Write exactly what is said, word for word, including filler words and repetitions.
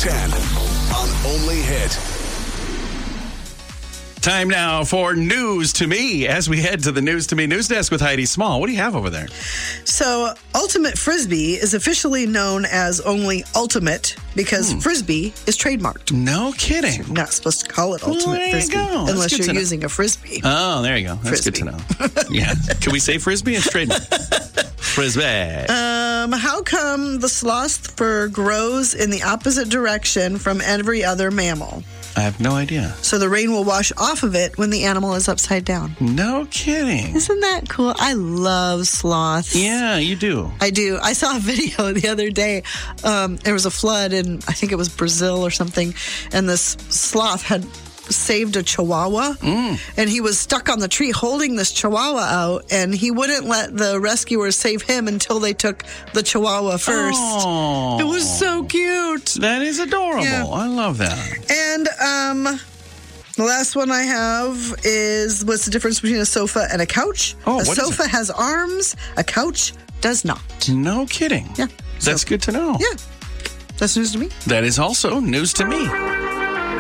ten on Only Hit. Time now for News to Me as we head to the News to Me news desk with Heidi Small. What do you have over there? So, Ultimate Frisbee is officially known as only Ultimate because Hmm. Frisbee is trademarked. No kidding. You're not supposed to call it Ultimate Well, there you Frisbee go. That's unless good to you're know. using a Frisbee. Oh, there you go. That's good to know. Yeah. Can we say Frisbee? It's trademark. Frisbee. Um, how come the sloth fur grows in the opposite direction from every other mammal? I have no idea. So the rain will wash off of it when the animal is upside down. No kidding. Isn't that cool? I love sloths. Yeah, you do. I do. I saw a video the other day. Um, there was a flood in, I think it was Brazil or something, and this sloth had saved a chihuahua, Mm. and he was stuck on the tree holding this chihuahua out, and he wouldn't let the rescuers save him until they took the chihuahua first. Oh, It was so cute. That is adorable. Yeah. I love that. And um, the last one I have is what's the difference between a sofa and a couch? Oh, a what is sofa it? has arms, a couch does not. No kidding. Yeah. That's So- good to know. Yeah. That's news to me. That is also news to me.